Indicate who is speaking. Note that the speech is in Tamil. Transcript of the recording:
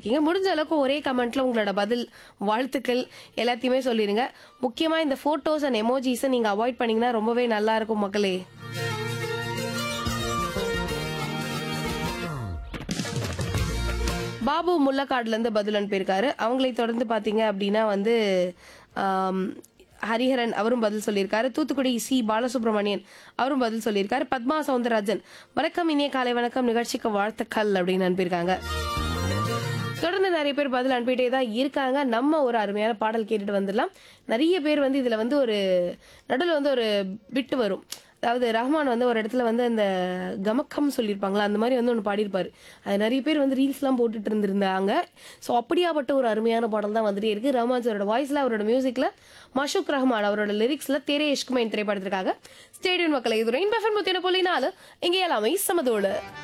Speaker 1: பண்ணிருக்கீங்க. முடிஞ்ச அளவுக்கு ஒரே கமெண்ட்ல உங்களோட பதில், வாழ்த்துக்கள் எல்லாத்தையுமே சொல்லிருங்க. முக்கியமா இந்த போட்டோஸ் அண்ட் எமோஜிஸை நீங்க அவாய்ட் பண்ணீங்கன்னா ரொம்பவே நல்லா இருக்கும் மக்களே. பாபு முள்ளக்காடுல இருந்து பதில் அனுப்பியிருக்காரு. அவங்களை தொடர்ந்து பாத்தீங்க அப்படின்னா வந்து ஆம், ஹரிஹரன் அவரும் பதில் சொல்லியிருக்காரு. தூத்துக்குடி சி பாலசுப்ரமணியன் அவரும் பதில் சொல்லியிருக்காரு. பத்மா சவுந்தரராஜன் வணக்கம், இனிய காலை வணக்கம், நிகழ்ச்சிக்கு வாழ்த்துக்கள் அப்படின்னு அனுப்பியிருக்காங்க. தொடர்ந்து நிறைய பேர் பதில் அனுப்பிட்டே தான் இருக்காங்க. நம்ம ஒரு அருமையான பாடல் கேட்டுட்டு வந்துடலாம். நிறைய பேர் வந்து இதுல வந்து ஒரு நடுவில் வந்து ஒரு பிட்டு வரும். அதாவது ரஹ்மான் வந்து ஒரு இடத்துல வந்து அந்த கமக்கம் சொல்லியிருப்பாங்களா, அந்த மாதிரி வந்து ஒன்று பாடியிருப்பாரு. அது நிறைய பேர் வந்து ரீல்ஸ்லாம் போட்டுட்டு இருந்திருந்தாங்க. ஸோ அப்படியாப்பட்ட ஒரு அருமையான பாடல் தான் வந்துட்டே இருக்கு. ரஹ்மான் சாரோட வாய்ஸ்ல, அவரோட மியூசிக்ல, மஷூக் ரஹ்மான் அவரோட லிரிக்ஸ்ல தேரே இஷ்குமைன் திரைப்படத்திற்காக ஸ்டேடியம் மக்களை இது ரெயின் பஃபன் 104 இங்கே எல்லாமே சமதோடு.